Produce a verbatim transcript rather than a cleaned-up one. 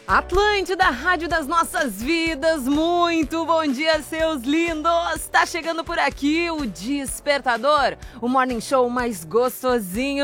Atlântida, Rádio das Nossas Vidas, muito bom dia, seus lindos! Tá chegando por aqui o Despertador, o morning show mais gostosinho